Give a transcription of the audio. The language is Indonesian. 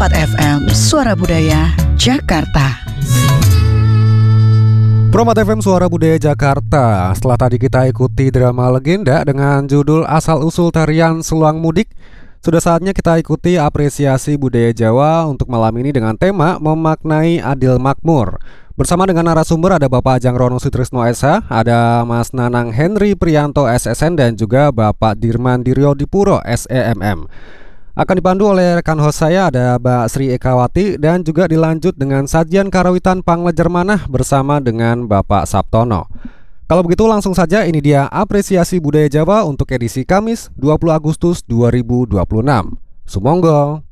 Pro4 FM, Suara Budaya, Jakarta. Pro4 FM Suara Budaya Jakarta. Setelah tadi kita ikuti drama legenda dengan judul Asal-Usul Tarian Seluang Mudik, sudah saatnya kita ikuti apresiasi budaya Jawa untuk malam ini dengan tema Memaknai Adil Makmur. Bersama dengan narasumber ada Bapak Ajang Rono Sutrisno SH, ada Mas Nanang Henry Priyanto SSN, dan juga Bapak Dirman Diryodipuro SEMM. Akan dipandu oleh rekan host saya ada Mbak Sri Ekawati, dan juga dilanjut dengan sajian karawitan Panglejer Manah bersama dengan Bapak Sabtono. Kalau begitu langsung saja, ini dia apresiasi budaya Jawa untuk edisi Kamis 20 Agustus 2026. Sumonggo.